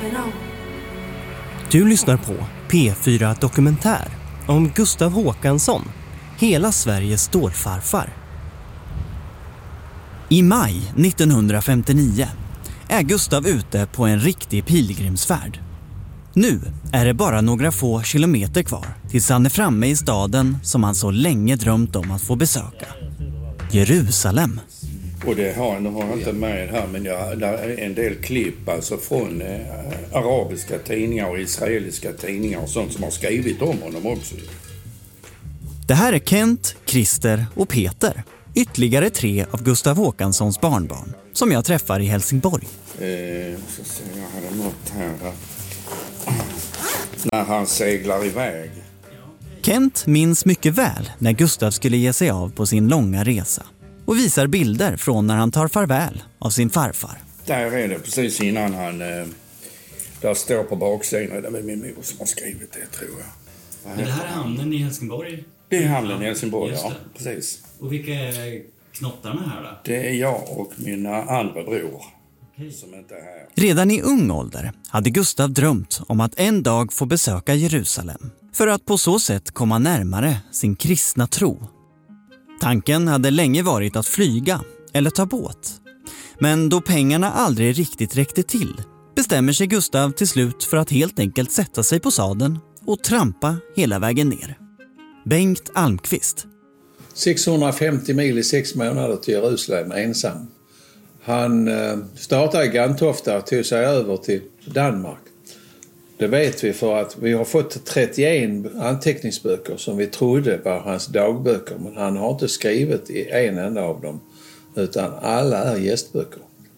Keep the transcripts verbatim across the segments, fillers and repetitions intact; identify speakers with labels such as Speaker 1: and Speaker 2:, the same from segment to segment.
Speaker 1: Du lyssnar på P fyra Dokumentär om Gustav Håkansson, hela Sveriges stålfarfar. I maj nittonhundrafemtionio är Gustav ute på en riktig pilgrimsfärd. Nu är det bara några få kilometer kvar tills han är framme i staden som han så länge drömt om att få besöka. Jerusalem.
Speaker 2: Och det har, nu har jag inte med här, men jag, där är en del klipp alltså från eh, arabiska tidningar och israeliska tidningar och sånt som har skrivit om honom också.
Speaker 1: Det här är Kent, Christer och Peter. Ytterligare tre av Gustav Håkanssons barnbarn som jag träffar i Helsingborg.
Speaker 2: Eh, så ser jag hade något här. När han seglar iväg.
Speaker 1: Kent minns mycket väl när Gustav skulle ge sig av på sin långa resa och visar bilder från när han tar farväl av sin farfar.
Speaker 2: Där är det precis innan han, eh, där står på baksidan, det är min mor som har skrivit det, tror jag.
Speaker 3: Men det här är hamnen i Helsingborg?
Speaker 2: Det är hamnen i Helsingborg, ja, precis.
Speaker 3: Och vilka är knottarna här då?
Speaker 2: Det är jag och mina andra bror. Som inte är här.
Speaker 1: Redan i ung ålder hade Gustav drömt om att en dag få besöka Jerusalem för att på så sätt komma närmare sin kristna tro. Tanken hade länge varit att flyga eller ta båt. Men då pengarna aldrig riktigt räckte till bestämmer sig Gustav till slut för att helt enkelt sätta sig på sadeln och trampa hela vägen ner. Bengt Almqvist.
Speaker 4: sexhundrafemtio mil i sex månader till Jerusalem ensam. Han startade i Gantofta och tog sig över till Danmark. Det vet vi för att vi har fått trettioen anteckningsböcker som vi trodde var hans dagböcker. Men han har inte skrivit i en enda av dem, utan alla är gästböcker.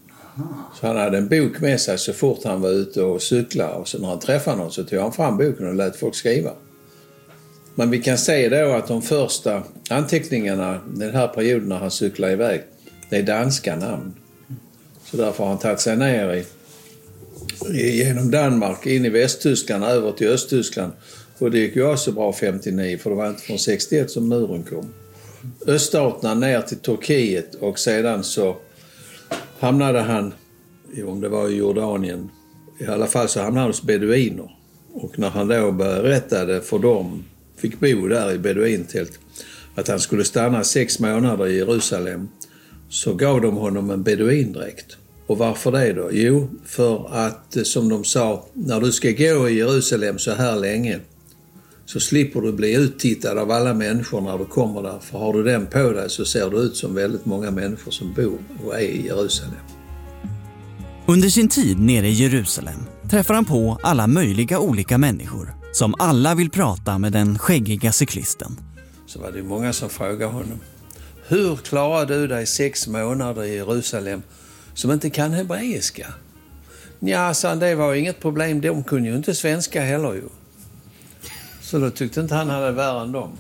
Speaker 4: Så han hade en bok med sig så fort han var ute och cyklade. Och så när han träffade någon så tog han fram boken och lät folk skriva. Men vi kan säga då att de första anteckningarna den här perioden när han cyklade iväg, det är danska namn. Så därför har han tagit sig ner i, i, genom Danmark, in i Västtyskland, över till Östtyskland. Och det gick ju också bra femtionio, för det var inte från sextioett som muren kom. Öststaterna ner till Turkiet och sedan så hamnade han, om det var i Jordanien, i alla fall så hamnade han hos beduiner. Och när han då berättade för dem, fick bo där i beduintält, att han skulle stanna sex månader i Jerusalem, så gav de honom en beduindräkt. Och varför det då? Jo, för att som de sa, när du ska gå i Jerusalem så här länge så slipper du bli uttittad av alla människor när du kommer där. För har du den på dig så ser du ut som väldigt många människor som bor och är i Jerusalem.
Speaker 1: Under sin tid nere i Jerusalem träffar han på alla möjliga olika människor som alla vill prata med den skäggiga cyklisten.
Speaker 4: Så var det många som frågade honom: hur klarar du dig sex månader i Jerusalem som inte kan hebreiska? Ja, så det var inget problem. De kunde ju inte svenska heller ju. Så då tyckte inte han hade värre än dem.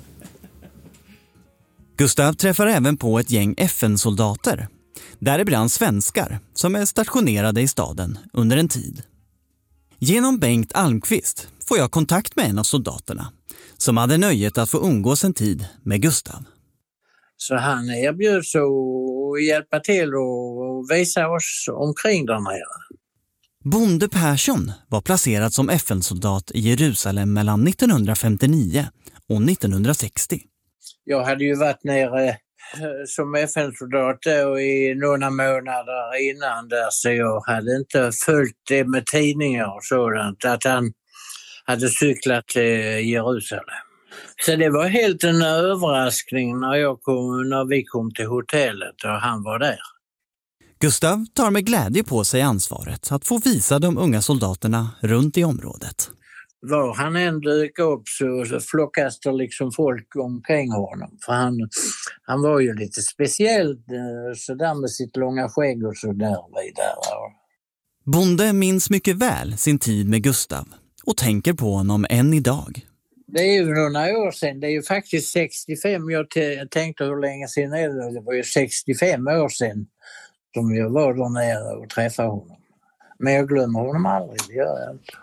Speaker 1: Gustav träffar även på ett gäng F N-soldater. Däribland svenskar som är stationerade i staden under en tid. Genom Bengt Almqvist får jag kontakt med en av soldaterna som hade nöjet att få umgås en tid med Gustav.
Speaker 5: Så han erbjöds att hjälpa till och visa oss omkring där nere.
Speaker 1: Bonde Persson var placerad som F N-soldat i Jerusalem mellan nittonhundrafemtionio och nittonhundrasextio.
Speaker 5: Jag hade ju varit nere som F N-soldat i några månader innan där, så jag hade inte följt det med tidningar och sådant, att han hade cyklat till Jerusalem. Så det var helt en överraskning när, jag kom, när vi kom till hotellet och han var där.
Speaker 1: Gustav tar med glädje på sig ansvaret att få visa de unga soldaterna runt i området.
Speaker 5: Var han än dök upp så, så flockas det liksom folk omkring honom. För han, han var ju lite speciell så där med sitt långa skägg och så där vidare.
Speaker 1: Bonde minns mycket väl sin tid med Gustav och tänker på honom än idag.
Speaker 5: Det är ju några år sedan, det är ju faktiskt sextiofem, jag t- tänkte hur länge sedan är det, det var ju sextiofem år sedan som jag var där nere och träffade honom. Men jag glömmer honom aldrig, det gör jag inte.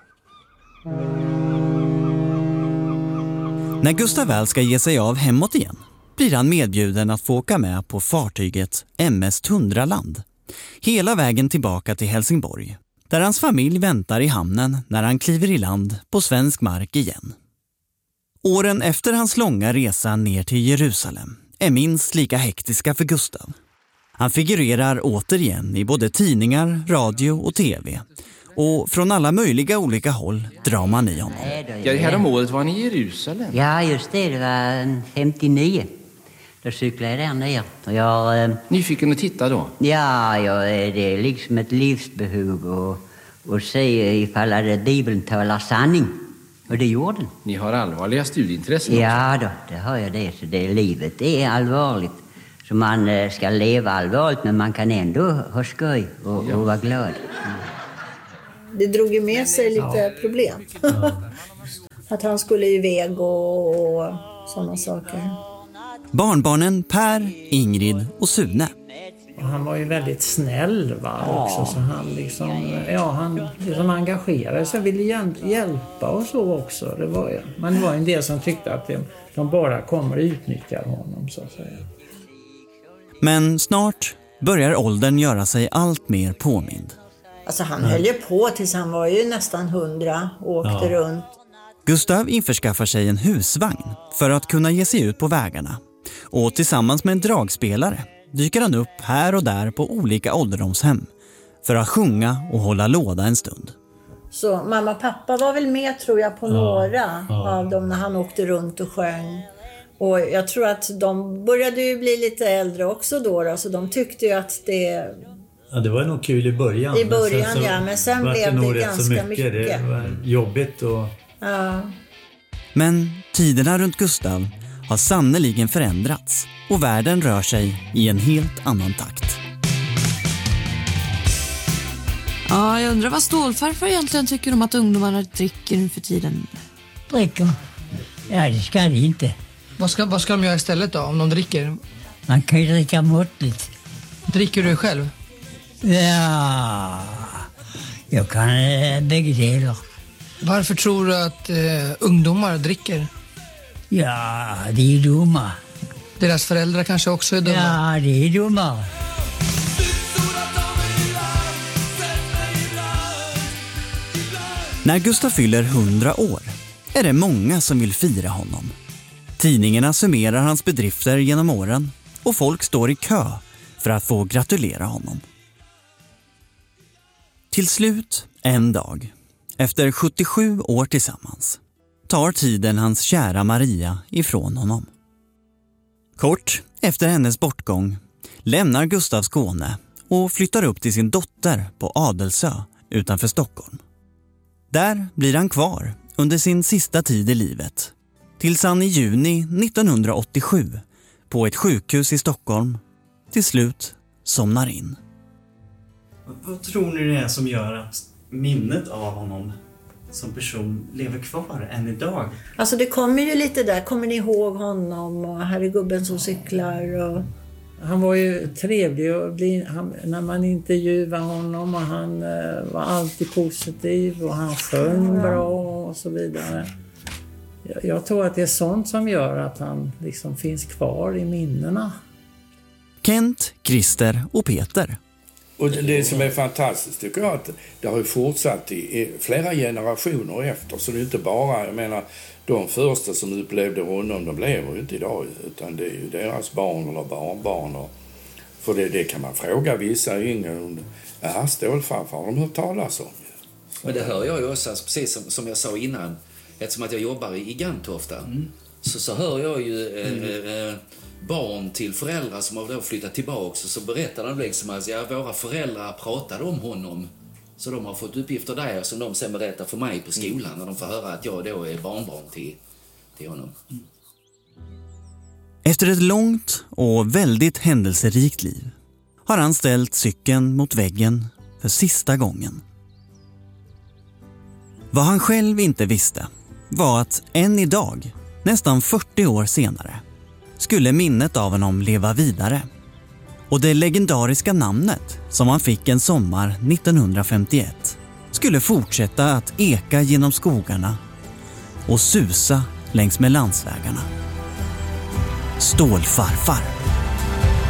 Speaker 1: När Gustav väl ska ge sig av hemåt igen blir han medbjuden att få åka med på fartyget M S Tundraland. Hela vägen tillbaka till Helsingborg där hans familj väntar i hamnen när han kliver i land på svensk mark igen. Åren efter hans långa resa ner till Jerusalem är minst lika hektiska för Gustav. Han figurerar återigen i både tidningar, radio och tv. Och från alla möjliga olika håll drar man i honom.
Speaker 6: Ja, det här om året var ni i Jerusalem.
Speaker 7: Ja, just det. Det var femtionio. Då cyklade jag där ner. Och jag, eh,
Speaker 6: Nyfiken att titta då?
Speaker 7: ja, jag, det är liksom ett livsbehov att, att se ifall att Bibeln talar sanning. Och det gjorde den.
Speaker 6: Ni har allvarliga studieintressen
Speaker 7: Ja då, det har jag det. Så det, livet är allvarligt. Så man eh, ska leva allvarligt, men man kan ändå ha skoj och, ja. och vara glad. Mm.
Speaker 8: Det drog ju med sig lite ja. problem. Ja. Att han skulle iväg och, och sådana saker.
Speaker 1: Barnbarnen Per, Ingrid och Sune.
Speaker 9: Och han var ju väldigt snäll va, också, så han liksom, ja, han liksom engagerade sig, ville hjälpa och så också. Det var ju, men det var en del som tyckte att de, de bara kommer och utnyttjar honom, så att säga.
Speaker 1: Men snart börjar åldern göra sig allt mer påmind.
Speaker 8: Alltså han höll ju på tills han var ju nästan hundra och åkte ja. runt.
Speaker 1: Gustav införskaffar sig en husvagn för att kunna ge sig ut på vägarna. Och tillsammans med en dragspelare dyker han upp här och där på olika ålderdomshem för att sjunga och hålla låda en stund.
Speaker 8: Så mamma och pappa var väl med, tror jag, på ja, några ja. av dem när han åkte runt och sjöng. Och jag tror att de började ju bli lite äldre också då, då så de tyckte ju att det...
Speaker 10: Ja, det var nog kul i början.
Speaker 8: I början,
Speaker 10: men sen,
Speaker 8: ja, men sen blev det, det ganska mycket. mycket.
Speaker 10: Det var jobbigt och...
Speaker 8: Ja.
Speaker 1: Men tiderna runt Gustav har sannoliken förändrats och världen rör sig i en helt annan takt.
Speaker 11: Ja, jag undrar vad stålfarfar egentligen tycker om att ungdomarna dricker nu för tiden.
Speaker 12: Dricker? Ja, det ska de inte.
Speaker 13: Vad ska, vad ska de göra istället då, om de dricker?
Speaker 12: Man kan ju dricka måttligt.
Speaker 13: Dricker du själv?
Speaker 12: Ja, jag kan äh, bägge delar.
Speaker 13: Varför tror du att äh, ungdomar dricker?
Speaker 12: Ja, det är dumma.
Speaker 13: Deras föräldrar kanske också är dumma?
Speaker 12: Ja, det är dumma.
Speaker 1: När Gustav fyller hundra år är det många som vill fira honom. Tidningarna summerar hans bedrifter genom åren och folk står i kö för att få gratulera honom. Till slut, en dag, efter sjuttiosju år tillsammans, tar tiden hans kära Maria ifrån honom. Kort efter hennes bortgång lämnar Gustav Skåne och flyttar upp till sin dotter på Adelsö utanför Stockholm. Där blir han kvar under sin sista tid i livet, tills han i juni nittonhundraåttiosju på ett sjukhus i Stockholm till slut somnar in.
Speaker 3: Vad tror ni det är som gör att minnet av honom som person lever kvar än idag?
Speaker 8: Alltså det kommer ju lite där, kommer ni ihåg honom och här är gubben som cyklar och...
Speaker 9: Han var ju trevlig och bli, han, när man intervjuade honom och han eh, var alltid positiv och han sjöng bra och så vidare. Jag, jag tror att det är sånt som gör att han liksom finns kvar i minnena.
Speaker 1: Kent, Christer och Peter.
Speaker 2: Och det, det som är fantastiskt tycker jag att det har ju fortsatt i, i flera generationer efter. Så det är inte bara, jag menar, de första som upplevde honom, de lever ju inte idag. Utan det är ju deras barn eller barnbarn. Och, för det, det kan man fråga vissa yngre. Ja, stålfarfar har de hört talas om.
Speaker 14: Men det hör jag ju också, alltså, precis som, som jag sa innan. Eftersom att jag jobbar i, i Gantofta. Mm. Så, så hör jag ju... Mm. Eh, eh, barn till föräldrar som har då flyttat tillbaka, så berättar de liksom att ja, våra föräldrar pratade om honom, så de har fått uppgifter där som de sen berättar för mig på skolan när de får höra att jag då är barnbarn till, till honom.
Speaker 1: Efter ett långt och väldigt händelserikt liv har han ställt cykeln mot väggen för sista gången. Vad han själv inte visste var att än idag, nästan fyrtio år senare, skulle minnet av honom leva vidare. Och det legendariska namnet som han fick en sommar nittonhundrafemtioett skulle fortsätta att eka genom skogarna och susa längs med landsvägarna. Stålfarfar.